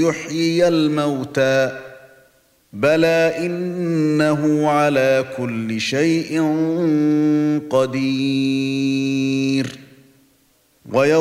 يحيي الموتى بلى إنه على كل شيء قدير